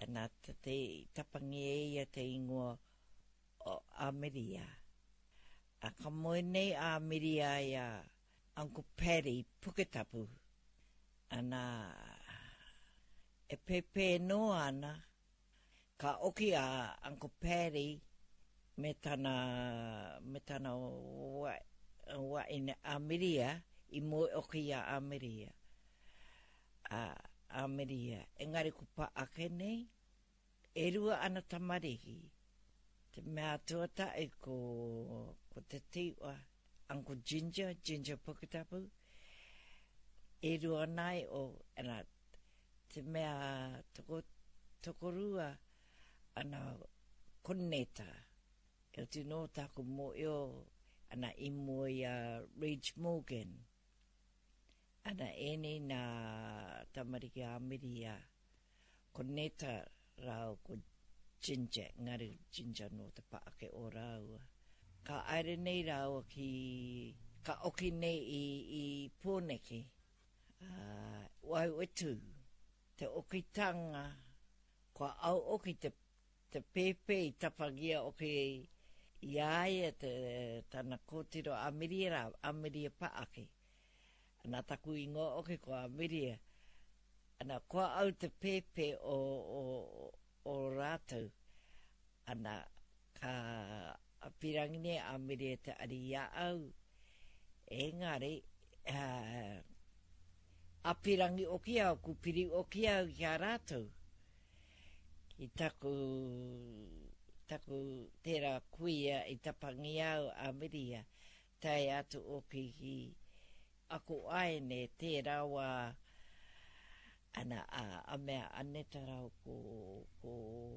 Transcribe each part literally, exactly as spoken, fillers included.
nā te, te tapangi e ia te ingoa o Ameria. A ka moe nei a Ameria ia Uncle Paddy Puketapu. Ana e pepe no ana ka oki a Uncle Paddy me tana, me tana wa, wa in Ameria, i moe oki a Ameria. A Ameria. Engari ku pa ake nei, e rua ana tamariki. Te mea tuata e ko, ko te tiwa, Uncle Ginger, Ginger Puketapu. E rua nai o, ana, te mea toko, tokorua, ana koneta. E tino taku mo eo, ana i mo ia Ridge Morgan. Ana ene na tamariki a Ameria, koneta rao ko Ginger, ngari Ginger no te paake o raua. Ka aere nei rao ki, ka oki nei i, i pōneke, uh, wai wetu, te oki tanga, kua au oki te, te pepe i tapangia oki iaia te tana kōtiro Ameria rao, Ameria paake. Ana taku ingo oki ko Ameria, ana kua au te pepe o, o, o rātou, ana ka apirangine Ameria te ari ia au, engari, uh, apirangi oki au, kupiri oki au ki a rātou, ki taku, taku tērā kuia i tapangi au Ameria, tai atu oki ki ako aene tērā wā, ana a, a mea aneta rau ko, ko,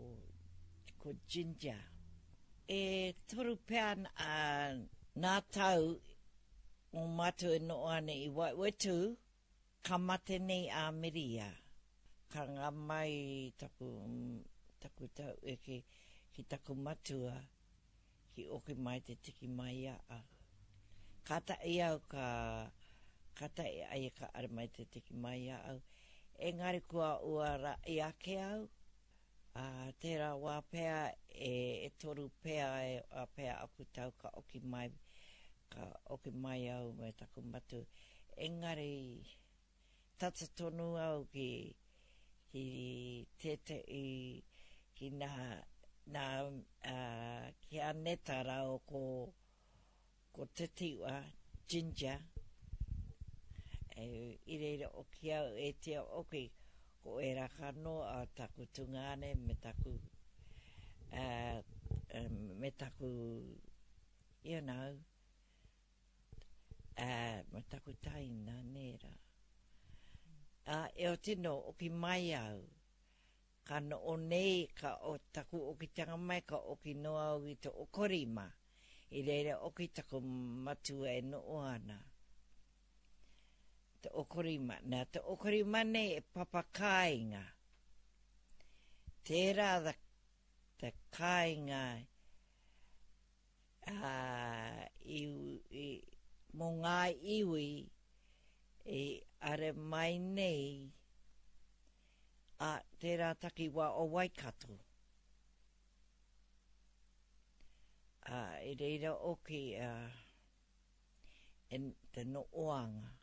ko Ginger. E toru pean a nā tau o matu e no ane i Waiwetu, ka mate nei a Ameria. Ka ngā mai taku, taku tau e ki, ki taku matua, ki oki mai te tiki mai a a. Ka ta i au ka, ka ta i ai ka are mai te tiki mai a au. Engari kua ua ra i ake au, a tērā wā pēa e, e toru pēa e a pēa aku tau ka oki mai, ka oki mai au me taku matu. Engari tata tonu au ki, ki tete i, ki nā, nā, uh, ki aneta rao ko, ko te tiwa, Ginger, e ireira oki au, e tia oki, ko e rakano a taku tungane me taku, uh, um, me taku, you know, uh, me taku taina, nera. Uh, e o tino, oki mai au, ka no o nei, ka o taku oki tanga mai, ka oki noa au i te okorima, i reira oki taku matua e no o ana. Te okorima, nā te okorima nei e papakainga. Tērā da, te kāinga uh, i, i, mō ngā iwi e are mai nei a tērā taki wā o Waikato. Uh, I reira oki uh, en te no oanga.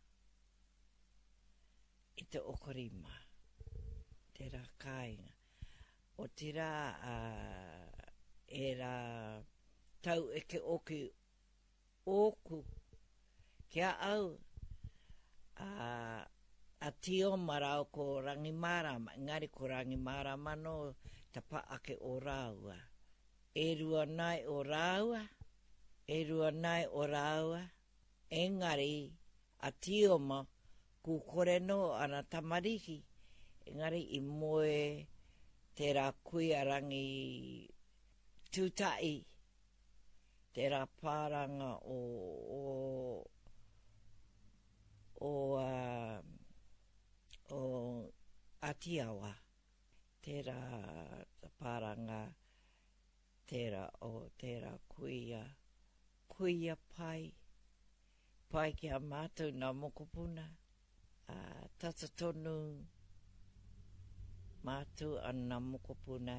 I te okorima, tērā kāinga. O tērā uh, e rā tau e ke oki oku, kia au, uh, a tio marau ko rangi marama, ngari ko rangi marama no te paake o rāua. E rua nai o rāua, e rua nai o rāua, engari a tio ma, ku kore no ana tamariki, engari i moe tērā kuia rangi tūtai, tērā pāranga o, o, o, uh, o Atiawa, tērā pāranga, tērā o tērā kuia, kuia pai, pai ki a mātou nā mokopuna, Uh, tata tonu mātu ana mokopuna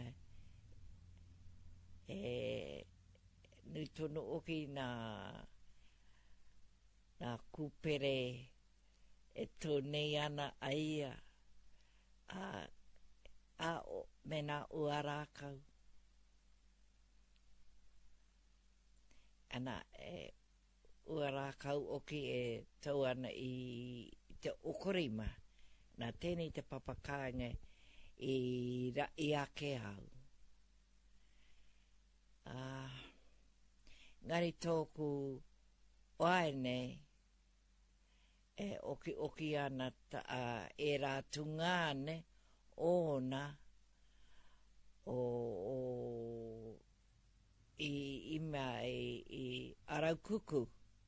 e nui tonu oki nā nā kūpere e tōnei ana aia a, a o, me nā uarākau. Ana e uarākau oki e tau ana i, i te okorima, nā tēnei te papakāinga i ra i ake au. Uh, ngari tōku oaene e oki oki ana ta, uh, e rā tungāne ona o, o i, i mea i, i araukuku.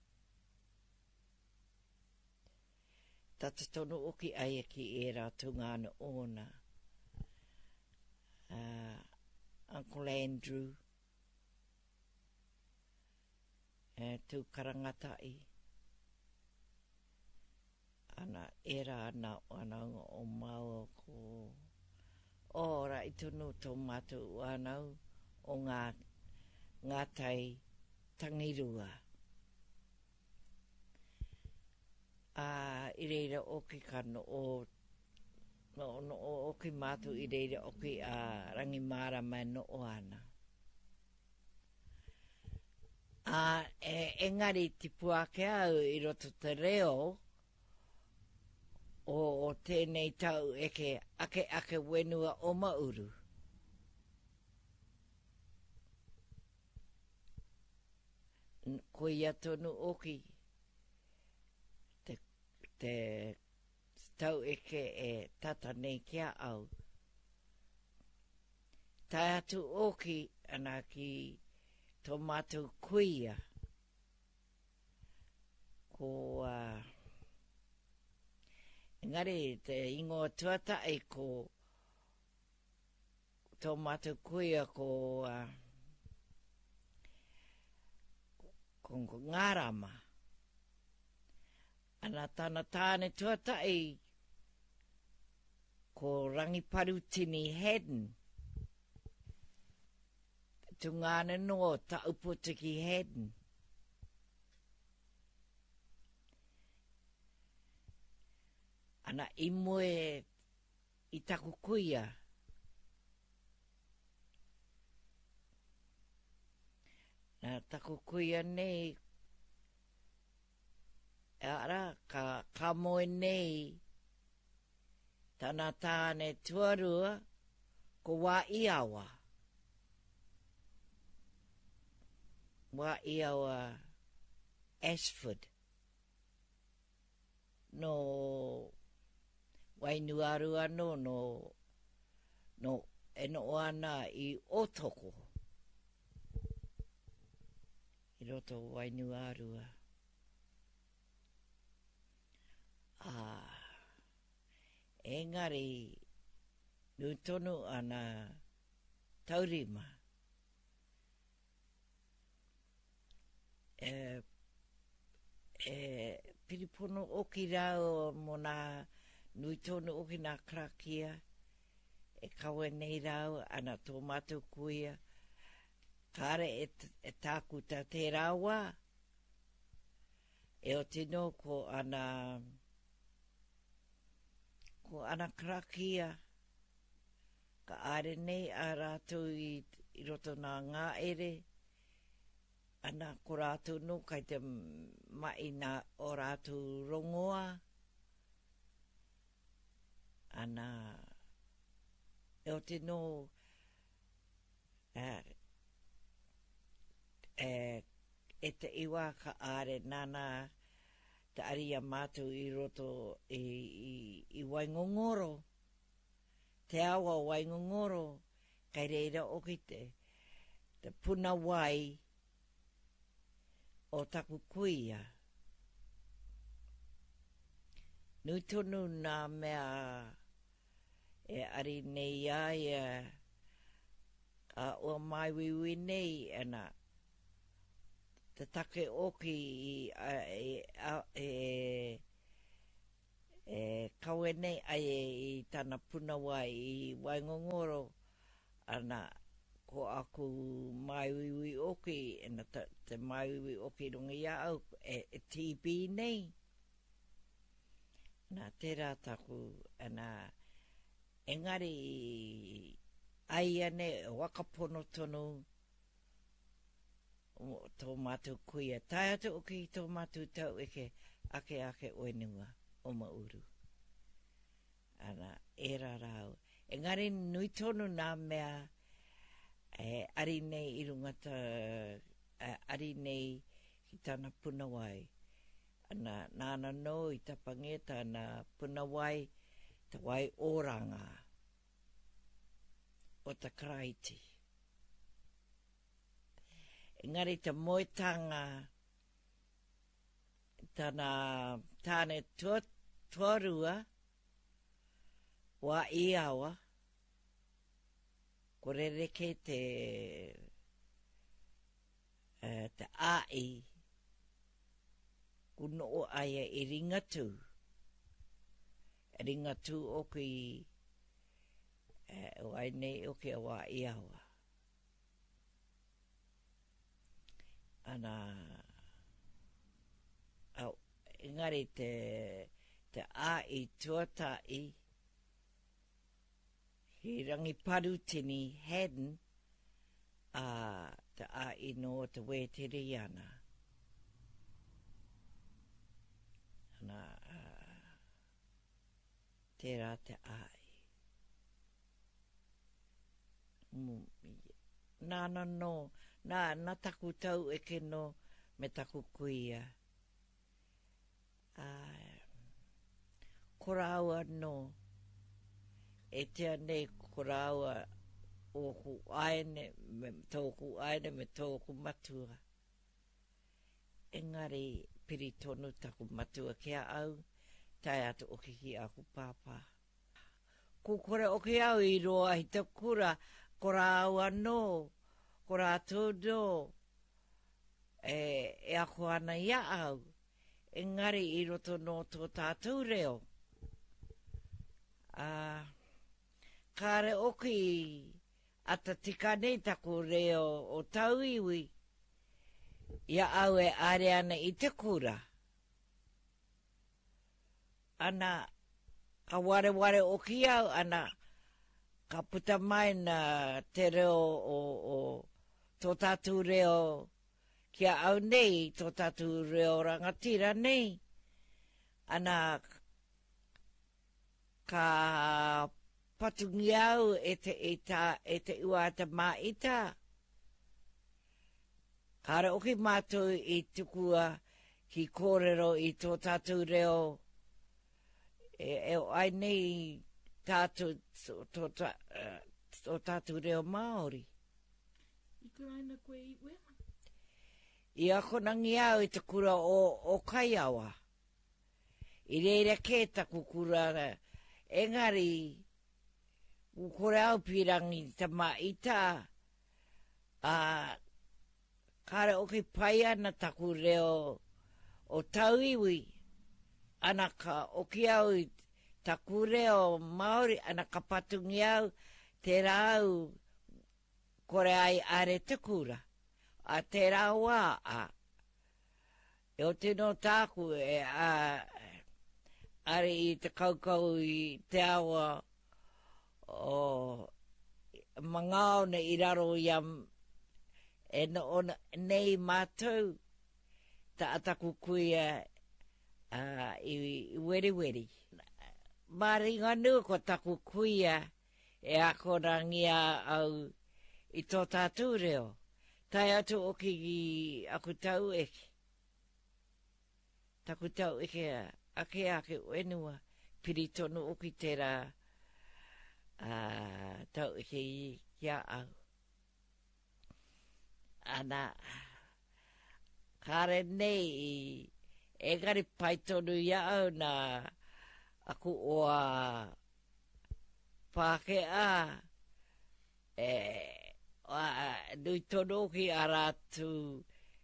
Tata tonu oki ai ki e rā tungāne ona. Uh, Uncle Andrew e tū karangatai ana era ana ana o mau ko ora i tunu tō mātou anau o ngā ngā tai tangirua a i reira oki kano o no no oki mātou i reira oki a rangi mara mai no o ana. A e, engari tipu ake au i roto te reo o, o tēnei tau eke ake ake wenua o mauru. Ko ia tonu oki te, te tau eke e tata nei kia au. Tai atu oki ana ki tō mātou kuia ko uh, engari te ingoa tuatai ko tō mātou kuia ko uh, ko Ngārama ana tāna tāne tuatai ko Rangiparutini Headen tungane no ta uputiki Headen. Ana imue i taku kuia. Na taku kuia nei ara ka ka moe nei tana tāne tuarua ko wā iawa. Wa iawa Ashford no wainuaru ano no no eno ana i Otoko i roto wainuarua ah engari nutonu ana taurima e e piripono oki rau mo nā nui tonu oki nā krakia e kawe nei rau ana tō mātou kuia kare e, e tākuta te rawa e o tino ko ana ko ana krakia ka are nei a rātou i, i roto nā ngā ere ana ko rātou no kai te mai nā o rātou rongoa ana e o te no e, e, e te iwa ka are nana te aria mātou i roto i, i, i Waingongoro te awa Waingongoro kai reira oki te te puna wai o taku kuia. Nui tonu nā mea e ari nei ai e a o mai wiwi nei ana te take oki i a, e, a, e, E kawe nei ai e i tana puna wai i Waingongoro ana ko aku mai ui oki e na ta, te mai ui oki runga ia au e, e T V nei. Nā tērā taku ana engari ai ane wakapono tonu tō mātou kuia. Tai atu oki tō mātou tau eke ake ake oenua o mauru. Ana era rau. Engari nui tonu nā mea e ari nei i runga ta e, ari nei ki tāna puna wai. Ana nāna no i tapange tāna puna wai ta wai oranga o ta kraiti. Engari ta moetanga tāna tāne tuarua wa i awa ko rereke te uh, te ai kuno o aia i ringa tū e ringa tū o ki uh, o ai nei o ki a wa i awa ana au engari te te ai tuatai he rangi paru tini Haddon a uh, te ai no te Wetiri ana. Ana uh, tērā te ai. Mm, nāna no, nā, nā taku tau e ke no me taku kuia. Uh, koraua no, e tea nei koraua o ku aene, me tōku aene me tōku matua. Engari piri tonu taku matua kia au, tai atu oki ki aku pāpā. Ko kore oki au i roa i te kura, koraua no, kora todo, e, e ako ana ia au. Engari i roto no tō tātou reo. Ah... Uh, Kare oki ata tika nei taku reo o tau iwi. Ia au e are ana i te kura. Ana ka ware ware oki au ana ka puta mai na te reo o, o tō tātou reo kia au nei tō tātou reo rangatira nei. Ana ka patungi au e te, e ta, e te ua te maita. Kare oki mātou i tukua ki kōrero i tō tātou reo. E, e o ai nei tātou tō, tō, tō tātou reo Māori. I karaina koe i wema. I akonangi au i te kura o, o Kaiawa. I reira ke taku kura engari u kore au pirangi ta maita a uh, kare oki pai ana taku reo o tauiwi ana ka oki au taku reo Māori ana ka patungi au te rau kore ai are te kura a te rau a a e o tino taku e a are i te kaukau i te awa o mangao ne i raro iam e no ona nei mātou ta ataku kuia uh, i, i weri weri. Maringa nua ko taku kuia e ako rangia au i tō tātou reo. Tai atu oki i aku tau eke. Taku tau eke ake ake wenua piri tonu oki tērā Uh, tau ike i kia au. Ana, kare nei, e gari paitonu ia au na aku oa pāke a, e, a, nui tono ki a rātu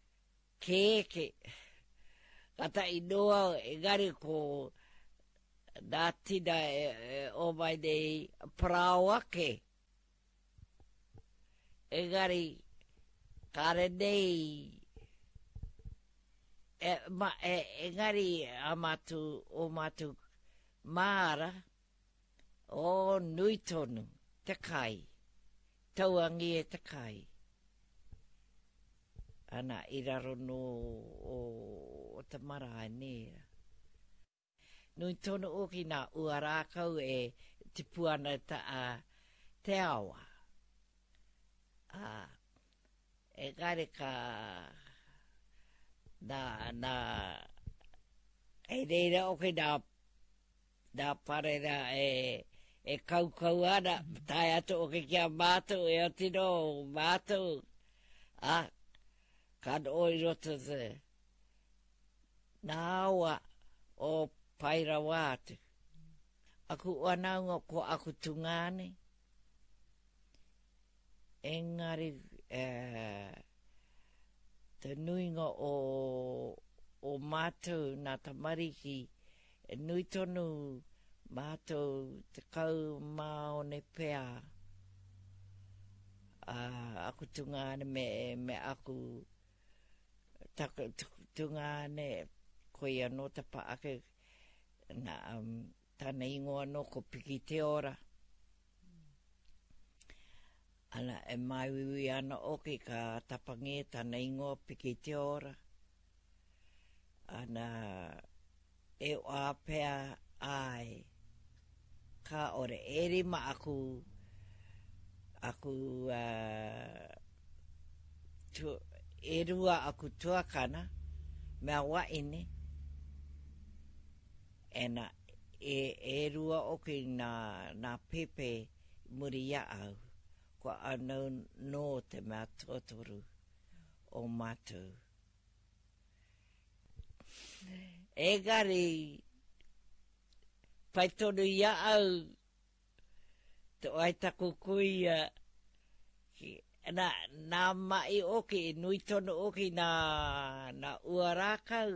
keke. Kata inoa e gari ko nā tina e, e, o mai nei praoake. Engari, kare nei, e, ma, e, engari amatu o matu māra, o nui tonu, te kai, tauangi e te kai. Ana i raro no o, o te marae nera. Nui tonu o ki nā ua rākau e te puana ta a te awa. A, e gare ka nā, nā, e reira o ki nā, nā parera e, e kau kau ana, tai atu o ki kia mātou, e o tino mātou. A, kan oi roto te nā awa o paira wātu. Aku wanaunga ko aku tungane. Engari eh, te nuinga o, o mātou nā tamariki e nui tonu mātou te kau mao ne pea. Uh, aku tungane me, me aku tungane ko ia no te paake na um, tana ingoa no ko piki te ora. Ana e mai wiwi ana oki ka tapange tana ingoa piki te ora. Ana e o apea ai ka ore eri ma aku aku uh, tu, e rua aku tuakana mea waine ena e, e rua oki nā, nā pepe muri ia au ko anau no te mea tōtoru o mātou. Egari pai tonu ia au te oaitako kuia nā, nā mai oki, nui tonu oki nā, nā ua rākau.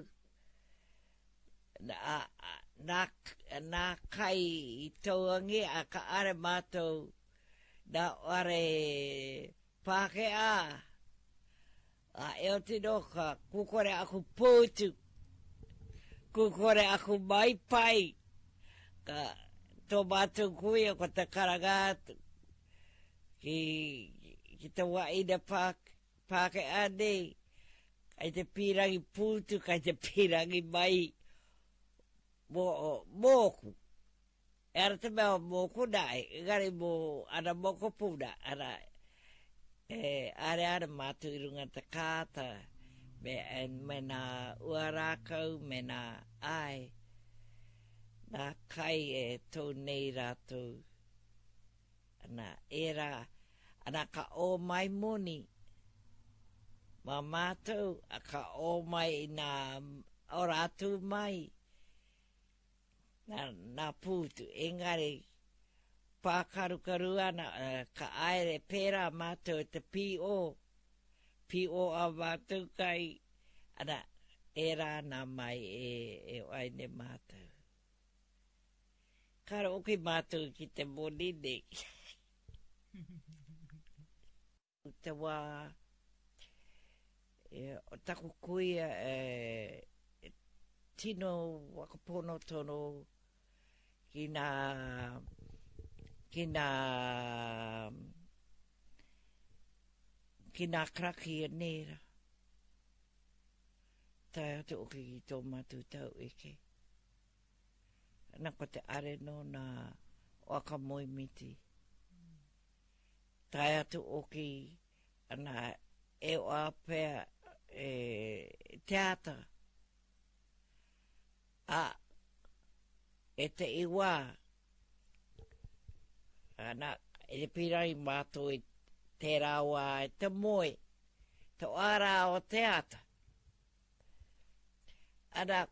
Nā, nā, nā kai i tauangi a ka are mātou nā are pāke a. A eo tino ka kukore aku pōtu, kukore aku mai pai, ka tō mātou kuia ko te karangātu. Ki, ki te waina pāk, pāke ane, kai te pirangi pūtu, kai te pirangi mai mō, mōku. E ara te mea mōku nai, ngari mō ana mōku pūna, ana e are ara mātu i runga te kāta, me, me nā ua rākau, me nā ai, nā kai e tō nei rātou. Ana era, ana ka o mai moni, ma mātou, a ka o mai nā o rātou mai, nā, nā pūtu, engari, pākarukaru ana, uh, ka aere pēra mātou te pi o, pi o a mātou kai, ana era nā mai e, e oaine mātou. Kara oki mātou ki te monine. Te wā, e, o taku kuia e, e, tino wakapono tono ki nā, ki nā, ki nā kraki e nera. Tai atu oki ki tō mātou tau eke. Nā ko te are no nā waka moi miti. Tai atu oki ana e o apea e teata. A e te iwa. Ana e te pirai mātou e te rawa e te moe. Te ara o teata. Ana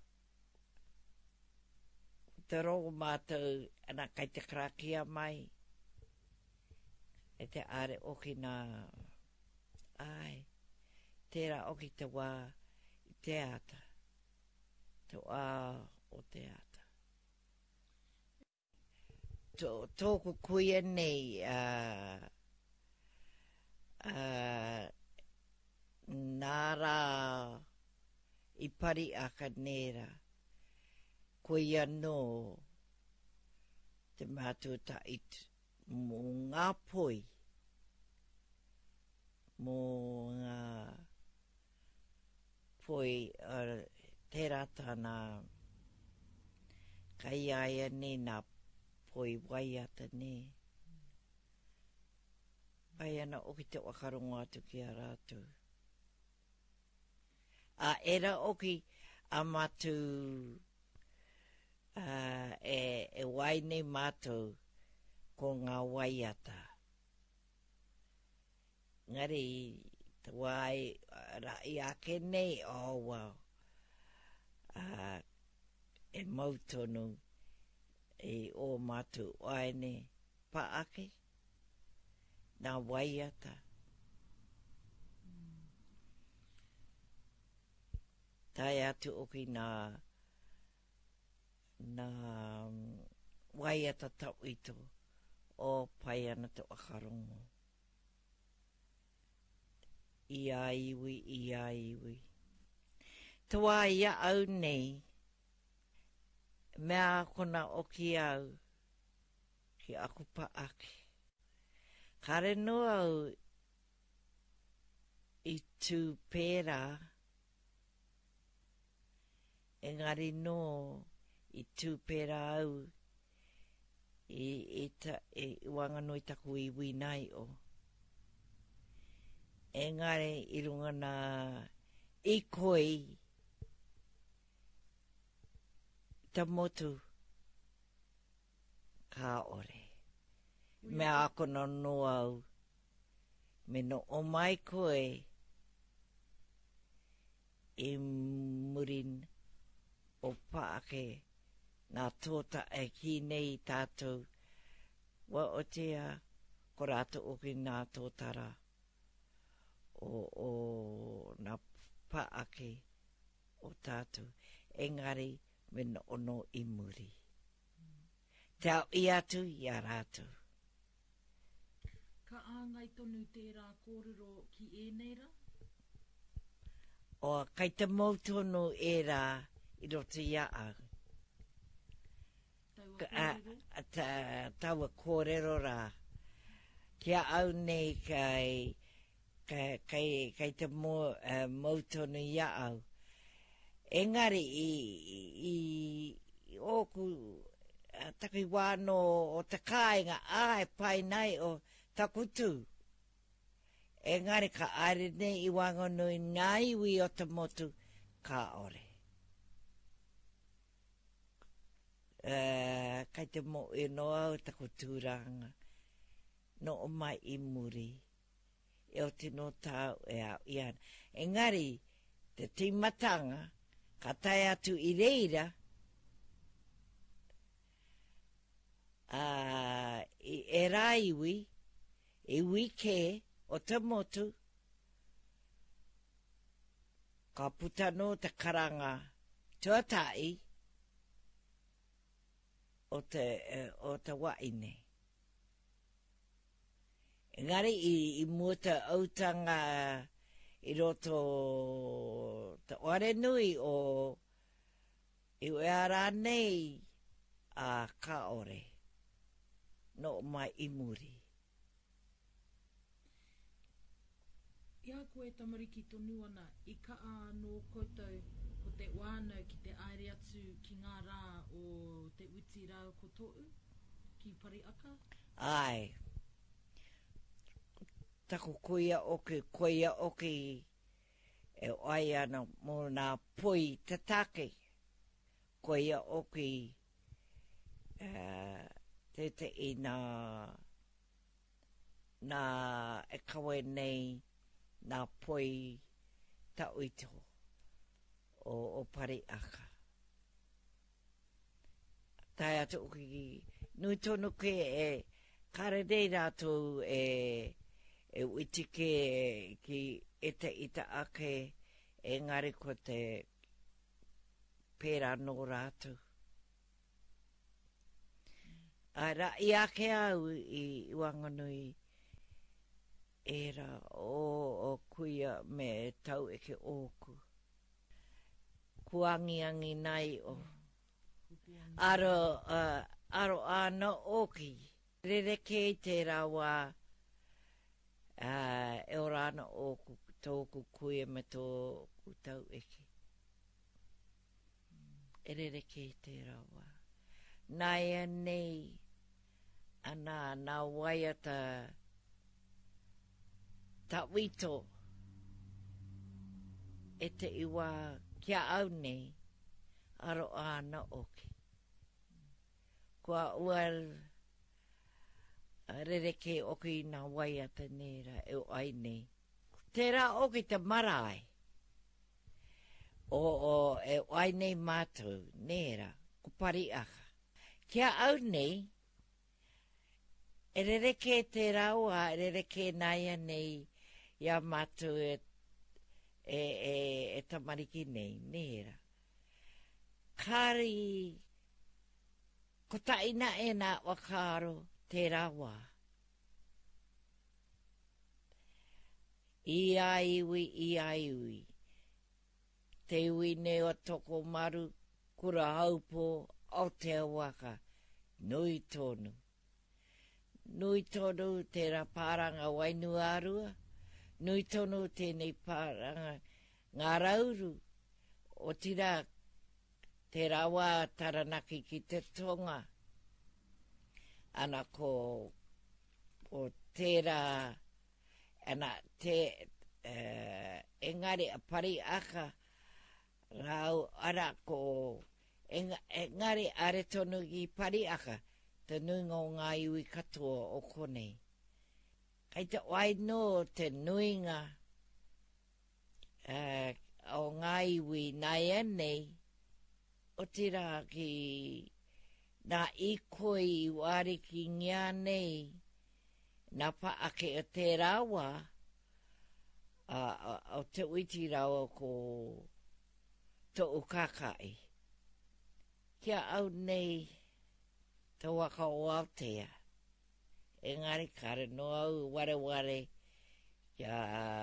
te rongo mātou ana kai te krakia mai. E te are oki nā ai. Tērā oki te wā i teata. Te wā o teata. tōku kuia nei uh, uh, nāra i pari aka nera kuia no te mātua ta it mō ngā poi mō ngā poi uh, tērā tāna kai aia ne nā poi wai ata ne. Ai ana oki te wakarongo atu ki a rātou. A era oki a matu uh, e, e wai nei mātou ko ngā wai ata. Ngari te wai rai ake nei, oh wow. Uh, e mautonu e o mātou wai ne pa ake. Nā waiata. Mm. Tai atu oki nā nā waiata tau ito o pai ana te wakarongo. Ia iwi, ia iwi. Tua ia au nei, mea kona oki au ki aku pa ake. Kare no au i tū pērā, engari no i tū pērā au i, i, ta, i wanganui taku i winai o. Engari i runga nā i koi ta motu ka ore. Me ako no no au, me no o mai koe i murin o paake ngā tōta e ki nei tātou wa o tea ko rātou oki ngā tōtara o, o ngā paake o tātou. Engari me no ono i muri. Tau i atu i a rātou. Ka āngai tonu tērā kōrero ki e nei rā? O kai te mautonu e rā i roto ia au. Taua kōrero? Taua kōrero rā. Kia au nei kai, kai, kai, kai te mo, uh, mautonu ia au. Engari i, i, i oku uh, taki wāno o te kāinga āe pai nei o takutu. Engari ka aere nei i wanganui ngā iwi o te motu ka ore. Uh, kai te mo e no au takutūranga. No o mai i muri. E o te no tau e au ian. Engari, te timatanga, ka tai atu i reira, uh, i e rā iwi, i wike o te motu, ka putano te karanga tuatai o te, o te waine. Engari i, i mua te autanga i roto te oare nui o i uera nei a ka ore no mai i muri. Ia koe tamariki tonu ana, i ka anō koutou ko te wānau ki te aere atu ki ngā rā o te uti rau koto'u, ki Pariaka? Ai. Tako koia oki, koia oki e oai ana mō nā poi te take. Koia oki uh, te te i nā, nā e kawe nei nā poi ta uito o, o Pariaka. Tai atu ki nui tonu ke e kare rei rātou e e uitike ki ete ita ake e ngari ko te pērā no rātou. Ara i ake au i Wanganui era o, o kuia me tau eke oku. Kuangiangi nai o. Aro, uh, aro ana oki. Rereke te rawa uh, e orana oku tōku kuia me tōku tau eke. E rereke te rawa. Nai nei ana nā waiata ta wito e te iwa kia au nei aro ana oki. Kua ual rereke oki nā waiata nera e o ai nei. Tērā oki te marae o, o e o ai nei mātou nera kupari aha. Kia au nei, e rereke te raua, e rereke naia nei, ia mātou e, e, e, e tamariki nei, nera. Kāri, ko taina e nā wakaro te raua. I aiwi, i aiwi. Te ui ne o toko maru, kura haupo, o te waka, nui tonu. Nui tonu te rapāranga wainu arua, nui tonu tēnei pāranga ngā rauru, o tira te rawa taranaki ki te tonga. Ana ko, o tērā, ana te, uh, engari a pari aka, rau ara ko, engari are tonu ki pari aka, te nuinga o ngā iwi katoa o konei. Kei te wai no te nuinga uh, o ngā iwi nai nei, o tira ki nā ikoi i wari ki ngia nei, nā pa ake o te rawa, uh, o te uiti rawa ko to ukakai. Kia au nei te waka o Aotea. Engari kare no au ware ware kia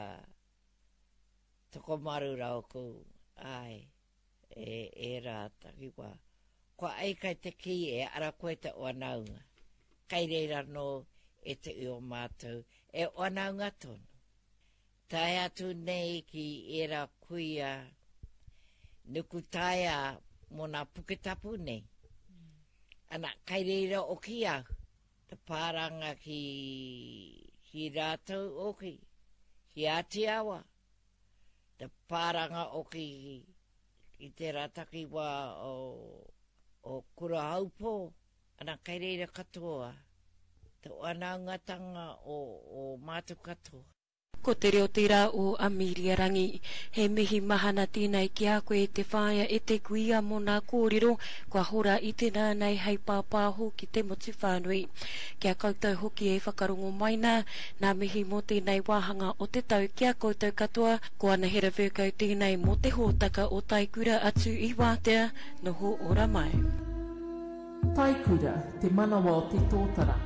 toko maru rau ko ai e, e rā takiwa. Kua ai kai te ki e ara koe te oanaunga. Kai reira no e te io mātou e oanaunga tonu. Tai atu nei ki e rā kuia nuku taia mō nā puketapu nei. Mm. Ana kai reira o ki au. Te pāranga ki, ki rātou oki. Ki Ātiawa. Te pāranga oki ki te rātaki wā o, o kura haupō. Ana kai reira katoa. Te oanaungatanga o, o mātu katoa. Ko te reo tira o Amiria Rangi, he mihi mahana tēnei ki a koe te whāia e te kuia mō nā kōrero, kua hora i te nānei hei pāpāho ki te motu whānui. Kia koutou hoki e whakarongo maina, nā mihi mō tēnei wāhanga o te tau kia koutou katoa, ko ana hera whēkau tēnei mō te hōtaka o Taikura atu i Wātea, noho ora mai. Taikura, te manawa o te tōtara.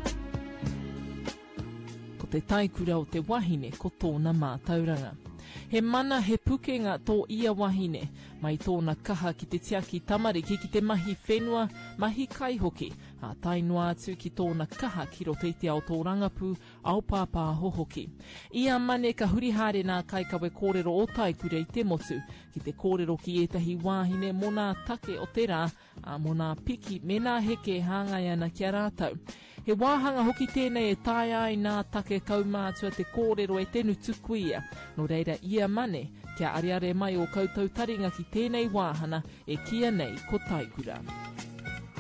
Te taikura o te wahine ko tōna mātauranga. He mana he pukenga tō ia wahine, mai tōna kaha ki te tiaki tamariki ki te mahi whenua, mahi kaihoki, a tainua atu ki tōna kaha ki rotetia o tō rangapu, au pāpā hohoki. Ia mane ka hurihare nā kaikawe kōrero o taikura i te motu, ki te kōrero ki etahi wahine mō nā take o te rā, a mō nā piki me nā heke hāngai ana kia rātau. He wāhanga hoki tēnei e tai ai nā take kaumātua te kōrero e tenu tukuia. No reira ia mane, kia ariare mai o koutou taringa ki tēnei wāhana e kia nei ko Taikura.